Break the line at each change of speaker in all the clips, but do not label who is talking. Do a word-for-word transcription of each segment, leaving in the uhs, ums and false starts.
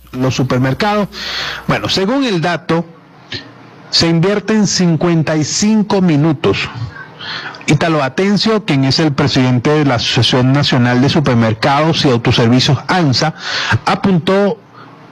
los supermercados. Bueno, según el dato, se invierten cincuenta y cinco minutos. Ítalo Atencio, quien es el presidente de la Asociación Nacional de Supermercados y Autoservicios ANSA, apuntó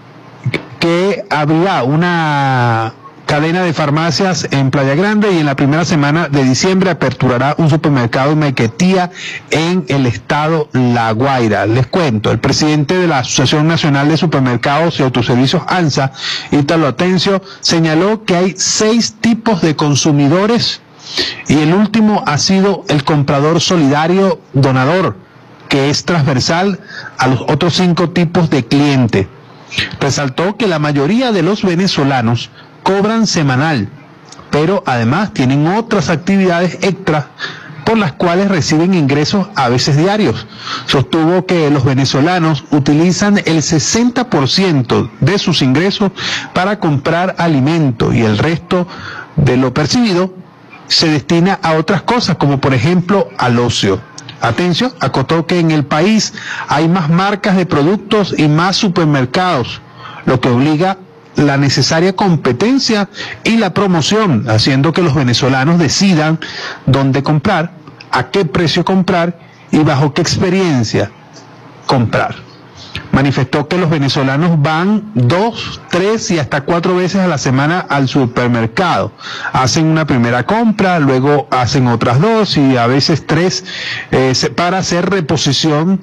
que habría una cadena de farmacias en Playa Grande y en la primera semana de diciembre aperturará un supermercado en Maiquetía en el estado La Guaira. Les cuento, el presidente de la Asociación Nacional de Supermercados y Autoservicios ANSA, Ítalo Atencio, señaló que hay seis tipos de consumidores y el último ha sido el comprador solidario donador, que es transversal a los otros cinco tipos de cliente. Resaltó que la mayoría de los venezolanos cobran semanal, pero además tienen otras actividades extras por las cuales reciben ingresos a veces diarios. Sostuvo que los venezolanos utilizan el sesenta por ciento de sus ingresos para comprar alimento y el resto de lo percibido se destina a otras cosas, como por ejemplo al ocio. Atención, acotó que en el país hay más marcas de productos y más supermercados, lo que obliga la necesaria competencia y la promoción, haciendo que los venezolanos decidan dónde comprar, a qué precio comprar y bajo qué experiencia comprar. Manifestó que los venezolanos van dos, tres y hasta cuatro veces a la semana al supermercado. Hacen una primera compra, luego hacen otras dos y a veces tres eh, para hacer reposición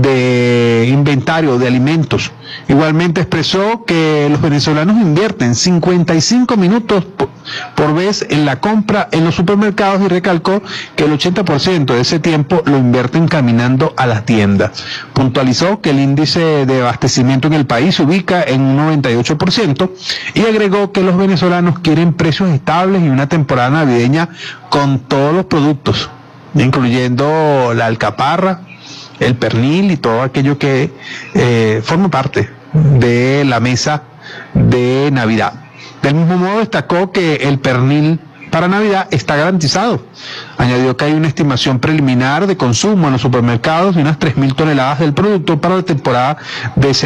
de inventario de alimentos. Igualmente expresó que los venezolanos invierten cincuenta y cinco minutos por, por vez en la compra en los supermercados y recalcó que el ochenta por ciento de ese tiempo lo invierten caminando a las tiendas. Puntualizó que el índice de abastecimiento en el país se ubica en un noventa y ocho por ciento y agregó que los venezolanos quieren precios estables y una temporada navideña con todos los productos, incluyendo la alcaparra, el pernil y todo aquello que eh, forma parte de la mesa de Navidad. Del mismo modo destacó que el pernil para Navidad está garantizado. Añadió que hay una estimación preliminar de consumo en los supermercados de unas tres mil toneladas del producto para la temporada de